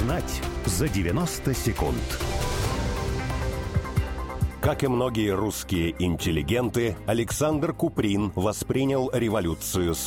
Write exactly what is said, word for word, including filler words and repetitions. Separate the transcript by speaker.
Speaker 1: узнать за девяносто секунд. Как и многие русские интеллигенты, Александр Куприн воспринял революцию с